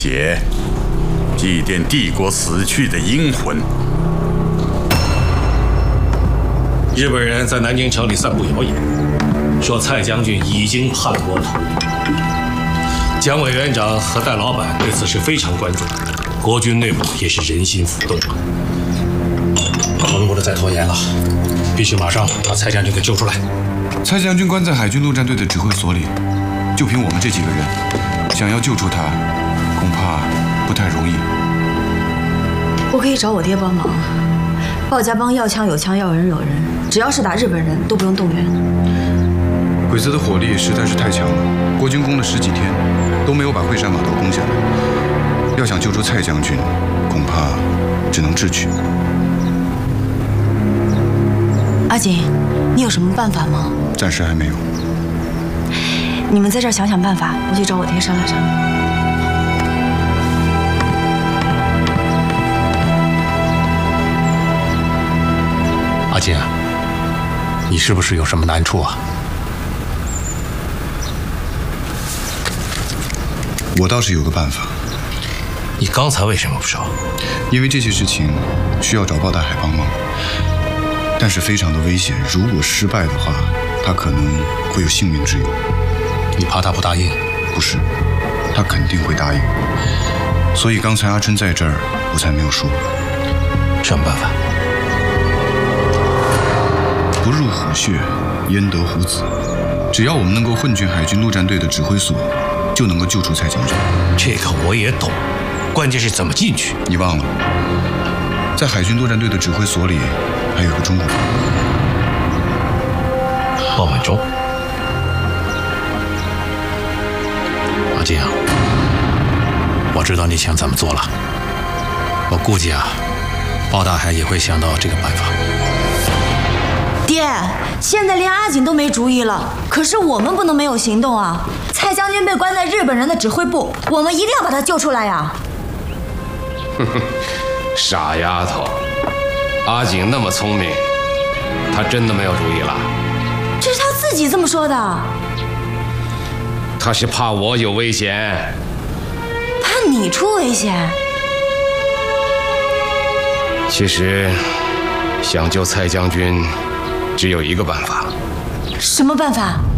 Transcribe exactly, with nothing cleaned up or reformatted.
节，祭奠帝国死去的英魂。 日本人在南京城里散布谣言，说蔡将军已经叛国投敌。蒋委员长和戴老板对此事非常关注，国军内部也是人心浮动。我们不能再拖延了，必须马上把蔡将军给救出来。 蔡将军关在海军陆战队的指挥所里，就凭我们这几个人，想要救出他，恐怕不太容易。 我可以找我爹帮忙。鲍家帮要枪有枪，要人有人，只要是打日本人都不用动员。 鬼子的火力实在是太强了，国军攻了十几天，都没有把惠山码头攻下来。要想救出蔡将军，恐怕只能智取。 阿锦，你有什么办法吗？ 暂时还没有。 你们在这儿想想办法，我去找我爹商量商量。 阿锦，你是不是有什么难处啊？ 我倒是有个办法。 你刚才为什么不说？ 因为这些事情需要找鲍大海帮忙，但是非常的危险。如果失败的话，他可能会有性命之忧。 你怕他不答应？ 不是，他肯定会答应。所以刚才阿春在这儿，我才没有说。 什么办法？ 不入虎穴，焉得虎子。只要我们能够混进海军陆战队的指挥所，就能够救出蔡将军。 这个我也懂，关键是怎么进去。 你忘了，在海军陆战队的指挥所里，还有个中国人， 鲍满忠。阿金啊，我知道你想怎么做了。我估计啊，鲍大海也会想到这个办法。 爹，现在连阿锦都没主意了，可是我们不能没有行动啊！蔡将军被关在日本人的指挥部，我们一定要把他救出来呀！ 哼哼，傻丫头，阿锦那么聪明，她真的没有主意了？ 这是他自己这么说的。 她是怕我有危险， 怕你出危险。 其实，想救蔡将军，只有一个办法。 什么办法？